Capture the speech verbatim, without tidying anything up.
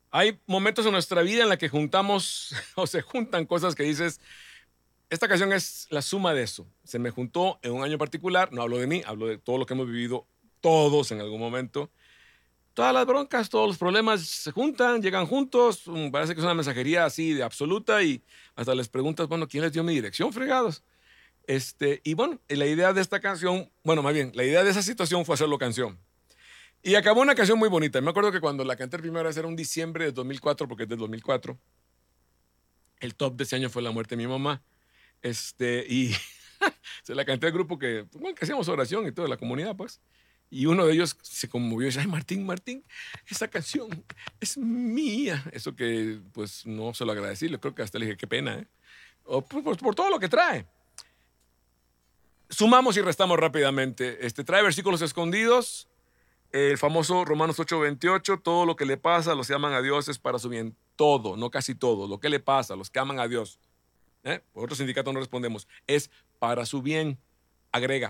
Hay momentos en nuestra vida en la que juntamos o se juntan cosas que dices, esta canción es la suma de eso. Se me juntó en un año particular, no hablo de mí, hablo de todo lo que hemos vivido todos en algún momento. Todas las broncas, todos los problemas se juntan, llegan juntos, mm, parece que es una mensajería así de absoluta y hasta les preguntas, bueno, ¿quién les dio mi dirección, fregados? Este, y bueno, y la idea de esta canción, bueno, más bien, la idea de esa situación fue hacerlo canción. Y acabó una canción muy bonita. Me acuerdo que cuando la canté primera vez era un diciembre de dos mil cuatro, porque es del dos mil cuatro. El top de ese año fue la muerte de mi mamá. Este, y se la canté al grupo que, pues, bueno, que hacíamos oración y toda la comunidad, pues. Y uno de ellos se conmovió y dice, ay, Martín, Martín, esa canción es mía. Eso que, pues, no se lo agradecí. Le creo que hasta le dije, qué pena, ¿eh? O, por, por- por todo lo que trae. Sumamos y restamos rápidamente. Este, trae versículos escondidos, el famoso Romanos ocho veintiocho, todo lo que le pasa a los que aman a Dios es para su bien. Todo, no casi todo. Lo que le pasa a los que aman a Dios, ¿eh? Por otro sindicato no respondemos. Es para su bien. Agrega,